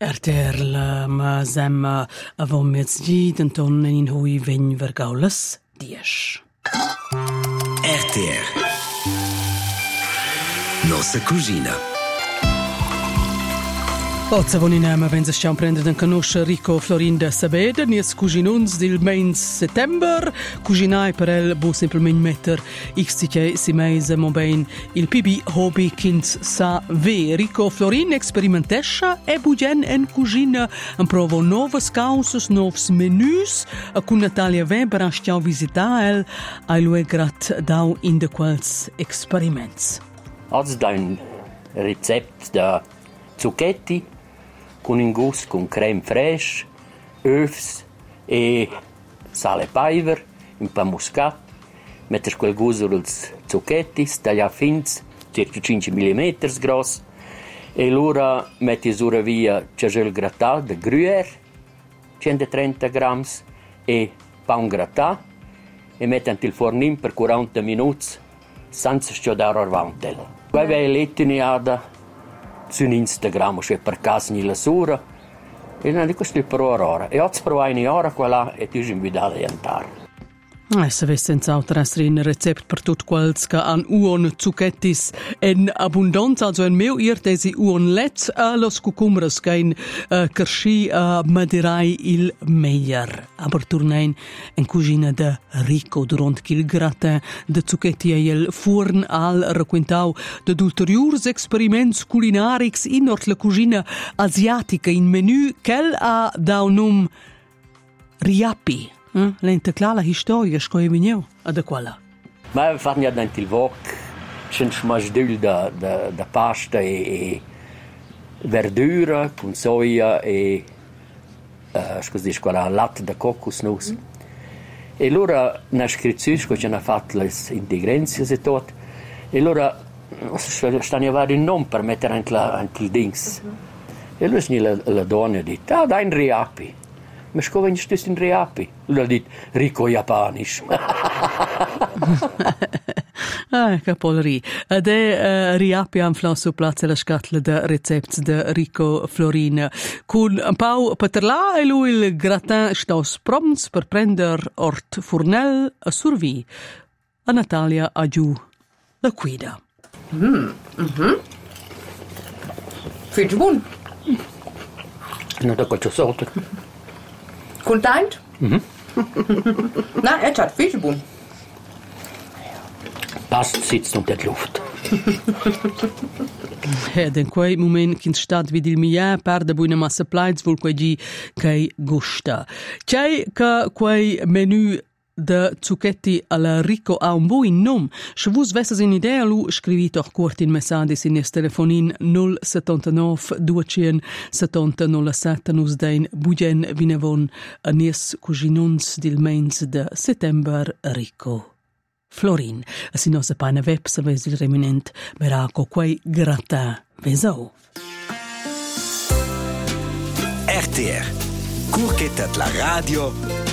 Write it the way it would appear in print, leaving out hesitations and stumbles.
RTR ma semma avon mezzdi denton in hui vegn vergaulas 10. RTR Nossa Cucina. Oggi voniniamo wenn si stiamo prendere a conoscere Rico Florin da Sabeda, nies cuginuns del mens settember, cuginai per el bu semplicemente metter xtiche si mese mo ben il PB hobby kins sa ve. Rico Florin experimentescha e bugen en cucina, en provo novas causes, novs menus, con Natalia Weber stiamo visita el, ai lui grat dau in de quals experiments. Oggi da un recept da zucchetti con un gusto con crème fraîche, œufs e sale e paiver, un po' muscat. Metters quel gusto dels zucchetti, taglia fins, circa 5 mm gross. E allora metti sura via ciagel gratat de gruyère, 130 grams, e pan gratat, e metti il fornin per 40 minuti, senza sciodare orvantel. Poi vai letiniada su Instagram, cioè per caso la sura, e non dico sto per ora. E oggi provai un'ora qua e ti ho invitato a andare. Se vesse senz'altro essere un recept per tutto quels che han uon zucchettis in abbondanza, also in meu irtesi uon let los cucumbres che in kerschi madirai il meilleur. Aber turnein in cucina de Rico durant qu'il gratin de zucchetti e il forn al requintau de ulteriors experiments culinarics in ort la cucina asiatica in menu quel ha dau num riapi. L'ente clara historia scoe vigneu ad quella. Ma fanno dentro il wok, c'è un smasdul da pasta e verdura con soia e scusi, quella latte da kokosnuss. E allora na scrittusco c'è fatto le ingredienti e tutto. E allora stanno a vari un nome per mettere anche il dings. E allora la donna ha detto, dai un riapi. Ma scovo in stesso in riapi. Lui ha detto, Rico japanisch. Capolri. De riapi han flasso plazza la scatola de recepts de Rico Florin. Con un pau paterlà e lui il gratin staus proms per prender ort fornel a survi. A Natalia a giù la guida. Fici bun. Non da qualche sorta. Content? Na, hat fici bun. Past sitzt unter der Luft. Ed in quei moment che in stat vidi il mia perde buona massa plaids vol quei gi che gusta. C'è che quei menu de zucchetti alla Rico ha un buon nome. Se vos vesses in idea, lu scrivite auch kort in messagis in es telefonin 079 270 07 nus dein bugen vinevon a nies cuginuns dil mens de settember Rico Florin. A si nosa paina web se ves il reminent meraco quei gratin vesau. RTR Curchetat la radio